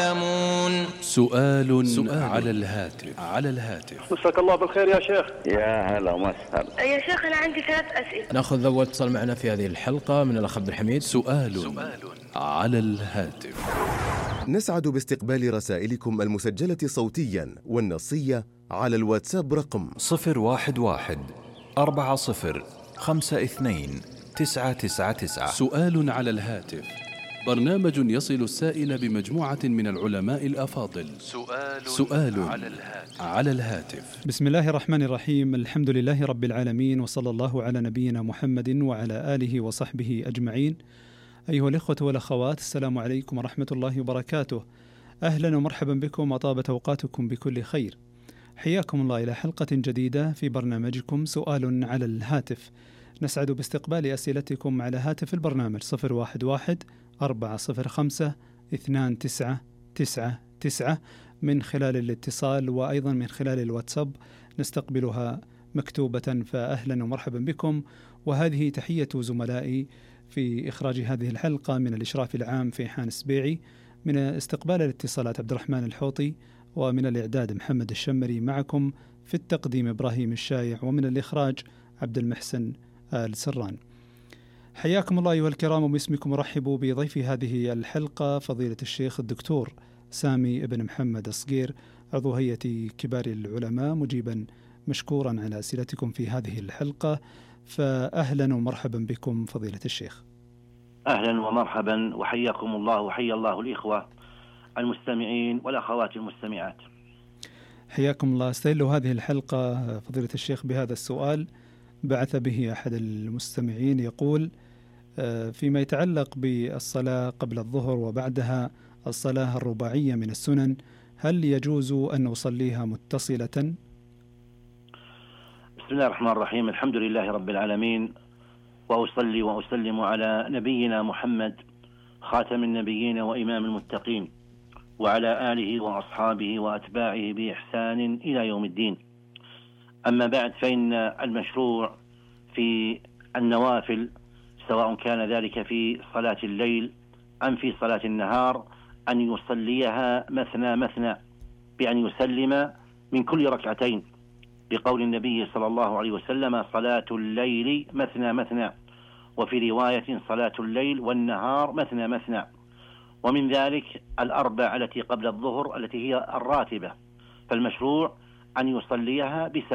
سؤال على الهاتف. مساك الله بالخير يا شيخ. يا هلا وسهلا يا شيخ أنا عندي 3 أسئلة. نأخذ أول اتصال معنا في هذه الحلقة من الأخ عبد الحميد. سؤال على الهاتف. نسعد باستقبال رسائلكم المسجلة صوتيا والنصية على الواتساب رقم 011-40-52-999. سؤال على الهاتف، برنامج يصل السائل بمجموعة من العلماء الأفاضل. سؤال على الهاتف. بسم الله الرحمن الرحيم، الحمد لله رب العالمين، وصلى الله على نبينا محمد وعلى آله وصحبه أجمعين. أيها الإخوة والأخوات، السلام عليكم ورحمة الله وبركاته. أهلا ومرحبا بكم وطابت أوقاتكم بكل خير. حياكم الله إلى حلقة جديدة في برنامجكم سؤال على الهاتف. نسعد باستقبال أسئلتكم على هاتف البرنامج 011-405-2999 من خلال الاتصال، وأيضا من خلال الواتساب نستقبلها مكتوبة. فأهلا ومرحبا بكم، وهذه تحية زملائي في إخراج هذه الحلقة من الإشراف العام في حان السبيعي، من استقبال الاتصالات عبد الرحمن الحوطي، ومن الإعداد محمد الشمري، معكم في التقديم إبراهيم الشايع، ومن الإخراج عبد المحسن آل سران. حياكم الله أيها الكرام، وباسمكم أرحب بضيف هذه الحلقة فضيلة الشيخ الدكتور سامي بن محمد الصقير، عضو هيئة كبار العلماء، مجيبا مشكورا على أسئلتكم في هذه الحلقة. فأهلا ومرحبا بكم فضيلة الشيخ. أهلا ومرحبا، وحياكم الله وحيا الله الإخوة المستمعين والأخوات المستمعات. حياكم الله. استهل هذه الحلقة فضيلة الشيخ بهذا السؤال بعث به أحد المستمعين، يقول: فيما يتعلق بالصلاة قبل الظهر وبعدها الصلاة الرباعية من السنن، هل يجوز أن نصليها متصلة؟ بسم الله الرحمن الرحيم، الحمد لله رب العالمين، وأصلي وأسلم على نبينا محمد خاتم النبيين وإمام المتقين، وعلى آله وأصحابه وأتباعه بإحسان إلى يوم الدين. أما بعد، فإن المشروع في النوافل، سواء كان ذلك في صلاة الليل أم في صلاة النهار، أن يصليها مثنى مثنى، بأن يسلم من كل ركعتين، بقول النبي صلى الله عليه وسلم: صلاة الليل مثنى مثنى، وفي رواية: صلاة الليل والنهار مثنى مثنى. ومن ذلك الأربع التي قبل الظهر التي هي الراتبة، فالمشروع أن يصليها